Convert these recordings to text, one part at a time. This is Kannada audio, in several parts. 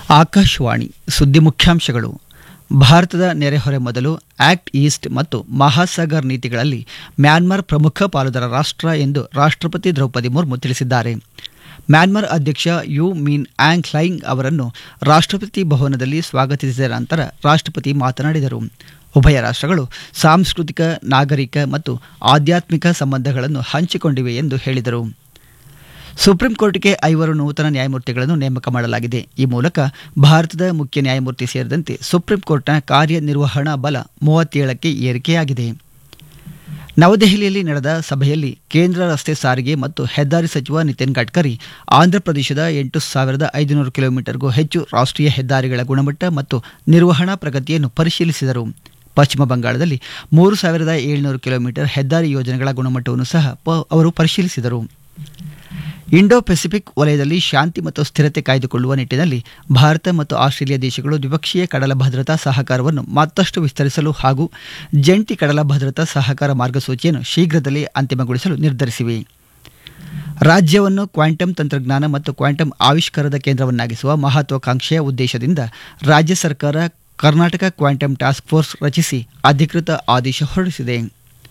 ಆಕಾಶವಾಣಿ ಸುದ್ದಿ ಮುಖ್ಯಾಂಶಗಳು. ಭಾರತದ ನೆರೆಹೊರೆ ಮೊದಲು ಆಕ್ಟ್ ಈಸ್ಟ್ ಮತ್ತು ಮಹಾಸಾಗರ್ ನೀತಿಗಳಲ್ಲಿ ಮ್ಯಾನ್ಮಾರ್ ಪ್ರಮುಖ ಪಾಲುದಾರ ರಾಷ್ಟ್ರ ಎಂದು ರಾಷ್ಟ್ರಪತಿ ದ್ರೌಪದಿ ಮುರ್ಮು ತಿಳಿಸಿದ್ದಾರೆ. ಮ್ಯಾನ್ಮಾರ್ ಅಧ್ಯಕ್ಷ ಯು ಮಿನ್ ಆಂಗ್ ಹ್ಲೈಂಗ್ ಅವರನ್ನು ರಾಷ್ಟ್ರಪತಿ ಭವನದಲ್ಲಿ ಸ್ವಾಗತಿಸಿದ ನಂತರ ರಾಷ್ಟ್ರಪತಿ ಮಾತನಾಡಿದರು. ಉಭಯ ರಾಷ್ಟ್ರಗಳು ಸಾಂಸ್ಕೃತಿಕ, ನಾಗರಿಕ ಮತ್ತು ಆಧ್ಯಾತ್ಮಿಕ ಸಂಬಂಧಗಳನ್ನು ಹಂಚಿಕೊಂಡಿವೆ ಎಂದು ಹೇಳಿದರು. ಸುಪ್ರೀಂ ಕೋರ್ಟ್ಗೆ 5 ನೂತನ ನ್ಯಾಯಮೂರ್ತಿಗಳನ್ನು ನೇಮಕ ಮಾಡಲಾಗಿದೆ. ಈ ಮೂಲಕ ಭಾರತದ ಮುಖ್ಯ ನ್ಯಾಯಮೂರ್ತಿ ಸೇರಿದಂತೆ ಸುಪ್ರೀಂ ಕೋರ್ಟ್ನ ಕಾರ್ಯನಿರ್ವಹಣಾ ಬಲ 37ಕ್ಕೆ ಏರಿಕೆಯಾಗಿದೆ. ನವದೆಹಲಿಯಲ್ಲಿ ನಡೆದ ಸಭೆಯಲ್ಲಿ ಕೇಂದ್ರ ರಸ್ತೆ ಸಾರಿಗೆ ಮತ್ತು ಹೆದ್ದಾರಿ ಸಚಿವ ನಿತಿನ್ ಗಡ್ಕರಿ ಆಂಧ್ರಪ್ರದೇಶದ 8,500 ಕಿಲೋಮೀಟರ್ಗೂ ಹೆಚ್ಚು ರಾಷ್ಟ್ರೀಯ ಹೆದ್ದಾರಿಗಳ ಗುಣಮಟ್ಟ ಮತ್ತು ನಿರ್ವಹಣಾ ಪ್ರಗತಿಯನ್ನು ಪರಿಶೀಲಿಸಿದರು. ಪಶ್ಚಿಮ ಬಂಗಾಳದಲ್ಲಿ 3,700 ಕಿಲೋಮೀಟರ್ ಹೆದ್ದಾರಿ ಯೋಜನೆಗಳ ಗುಣಮಟ್ಟವನ್ನು ಸಹ ಅವರು ಪರಿಶೀಲಿಸಿದರು. ಇಂಡೋ ಪೆಸಿಫಿಕ್ ವಲಯದಲ್ಲಿ ಶಾಂತಿ ಮತ್ತು ಸ್ಥಿರತೆ ಕಾಯ್ದುಕೊಳ್ಳುವ ನಿಟ್ಟಿನಲ್ಲಿ ಭಾರತ ಮತ್ತು ಆಸ್ಟ್ರೇಲಿಯಾ ದೇಶಗಳು ದ್ವಿಪಕ್ಷೀಯ ಕಡಲ ಭದ್ರತಾ ಸಹಕಾರವನ್ನು ಮತ್ತಷ್ಟು ವಿಸ್ತರಿಸಲು ಹಾಗೂ ಜಂಟಿ ಕಡಲ ಭದ್ರತಾ ಸಹಕಾರ ಮಾರ್ಗಸೂಚಿಯನ್ನು ಶೀಘ್ರದಲ್ಲೇ ಅಂತಿಮಗೊಳಿಸಲು ನಿರ್ಧರಿಸಿವೆ. ರಾಜ್ಯವನ್ನು ಕ್ವಾಂಟಮ್ ತಂತ್ರಜ್ಞಾನ ಮತ್ತು ಕ್ವಾಂಟಮ್ ಆವಿಷ್ಕಾರದ ಕೇಂದ್ರವನ್ನಾಗಿಸುವ ಮಹತ್ವಾಕಾಂಕ್ಷೆಯ ಉದ್ದೇಶದಿಂದ ರಾಜ್ಯ ಸರ್ಕಾರ ಕರ್ನಾಟಕ ಕ್ವಾಂಟಮ್ ಟಾಸ್ಕ್ ಫೋರ್ಸ್ ರಚಿಸಿ ಅಧಿಕೃತ ಆದೇಶ ಹೊರಡಿಸಿದೆ.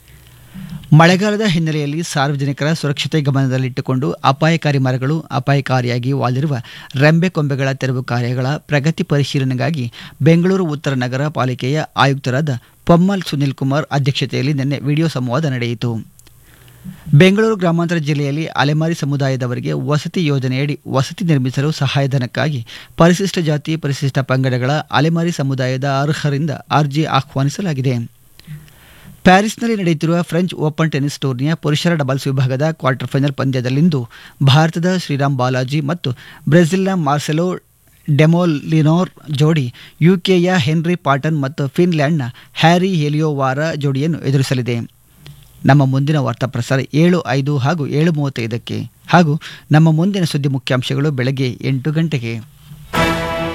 ಮಳೆಗಾಲದ ಹಿನ್ನೆಲೆಯಲ್ಲಿ ಸಾರ್ವಜನಿಕರ ಸುರಕ್ಷತೆ ಗಮನದಲ್ಲಿಟ್ಟುಕೊಂಡು ಅಪಾಯಕಾರಿ ಮರಗಳು, ಅಪಾಯಕಾರಿಯಾಗಿ ವಾಲಿರುವ ರೆಂಬೆ ಕೊಂಬೆಗಳ ತೆರವು ಕಾರ್ಯಗಳ ಪ್ರಗತಿ ಪರಿಶೀಲನೆಗಾಗಿ ಬೆಂಗಳೂರು ಉತ್ತರ ನಗರ ಪಾಲಿಕೆಯ ಆಯುಕ್ತರಾದ ಪೊಮ್ಮಲ್ ಸುನಿಲ್ ಕುಮಾರ್ ಅಧ್ಯಕ್ಷತೆಯಲ್ಲಿ ನಿನ್ನೆ ವಿಡಿಯೋ ಸಂವಾದ ನಡೆಯಿತು. ಬೆಂಗಳೂರು ಗ್ರಾಮಾಂತರ ಜಿಲ್ಲೆಯಲ್ಲಿ ಅಲೆಮಾರಿ ಸಮುದಾಯದವರಿಗೆ ವಸತಿ ಯೋಜನೆಯಡಿ ವಸತಿ ನಿರ್ಮಿಸಲು ಸಹಾಯಧನಕ್ಕಾಗಿ ಪರಿಶಿಷ್ಟ ಜಾತಿ, ಪರಿಶಿಷ್ಟ ಪಂಗಡಗಳ ಅಲೆಮಾರಿ ಸಮುದಾಯದ ಅರ್ಹರಿಂದ ಅರ್ಜಿ ಆಹ್ವಾನಿಸಲಾಗಿದೆ. ಪ್ಯಾರಿಸ್ನಲ್ಲಿ ನಡೆಯುತ್ತಿರುವ ಫ್ರೆಂಚ್ ಓಪನ್ ಟೆನಿಸ್ ಟೂರ್ನಿಯ ಪುರುಷರ ಡಬಲ್ಸ್ ವಿಭಾಗದ ಕ್ವಾರ್ಟರ್ ಫೈನಲ್ ಪಂದ್ಯದಲ್ಲಿಂದು ಭಾರತದ ಶ್ರೀರಾಮ್ ಬಾಲಾಜಿ ಮತ್ತು ಬ್ರೆಜಿಲ್ನ ಮಾರ್ಸೆಲೋ ಡೆಮೋಲಿನೋರ್ ಜೋಡಿ ಯುಕೆಯ ಹೆನ್ರಿ ಪಾಟನ್ ಮತ್ತು ಫಿನ್ಲ್ಯಾಂಡ್ನ ಹ್ಯಾರಿ ಹೆಲಿಯೋವಾರ ಜೋಡಿಯನ್ನು ಎದುರಿಸಲಿದೆ. ನಮ್ಮ ಮುಂದಿನ ವಾರ್ತಾ ಪ್ರಸಾರ 7:05 ಹಾಗೂ 7:35 ಹಾಗೂ ನಮ್ಮ ಮುಂದಿನ ಸುದ್ದಿ ಮುಖ್ಯಾಂಶಗಳು ಬೆಳಗ್ಗೆ 8 ಗಂಟೆಗೆ.